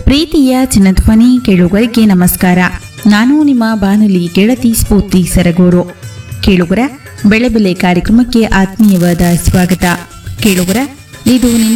ಪ್ರೀತಿಯ ಚಿನ್ನಧ್ವನಿ ಕೇಳುಗರಿಗೆ ನಮಸ್ಕಾರ. ನಾನು ನಿಮ್ಮ ಬಾನುಲಿ ಗೆಳತಿ ಸ್ಫೂರ್ತಿ ಸರಗೂರು. ಕೇಳುಗರ ಬೆಳೆ ಬೆಲೆ ಕಾರ್ಯಕ್ರಮಕ್ಕೆ ಆತ್ಮೀಯವಾದ ಸ್ವಾಗತ. ಕೇಳುಗರ, ಇದು ನಿಮ್ಮ